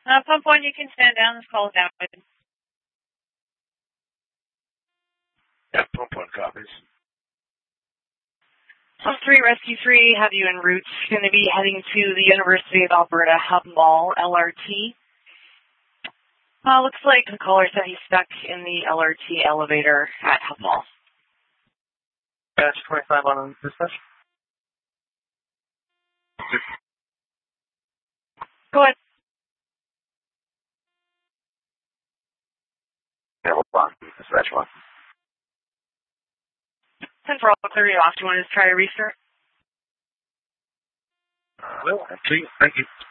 Pump 1, you can stand down. This call is out. Yeah, Pump 1 copies. Pump 3, Rescue 3, have you en route. Going to be heading to the University of Alberta Hub Mall, LRT. Looks like the caller said he's stuck in the LRT elevator at Hub Mall. Batch 25 on dispatch. Go ahead. Yeah, hold on. Dispatch 1. 10 for all, clear you off. Do you want to just try a restart? Well, actually, thank you.